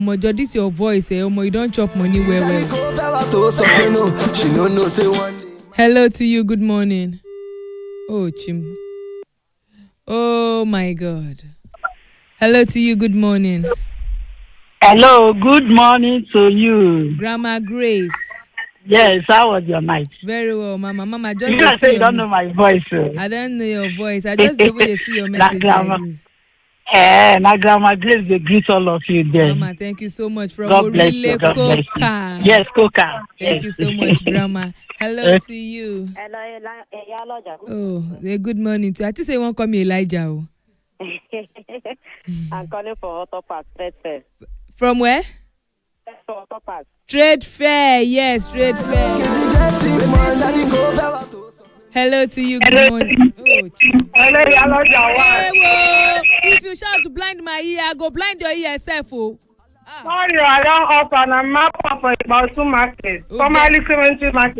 Mojo, this your voice, Omo, you don't chop money well. Hello to you, good morning. Oh, Chim. Oh my God. Hello to you, good morning. Hello, good morning to you. Grandma Grace. Yes, how was your night? Very well, Mama. Mama, just You say you don't know my voice. I don't know your voice. I just the way you see your message like this. My Grandma Grace, they greet all of you there. Mama, thank you so much from God bless you. God bless you. Coca. Yes, Coca. Thank you so much, Grandma. Hello to you. Hello, Elijah. Oh, good morning to you. I think say you won't call me Elijah. Oh. I'm calling for Auto Park Trade Fair. From where? For Auto Park. Trade Fair, yes, Trade Fair. Hello to you, good morning. Oh, Hello, Elijah. hey, whoa. If you shout to blind my ear, I go blind your ear yourself. Oh. Sorry, I don't open a map for about 2 markets. Okay. Formerly Clementine Market.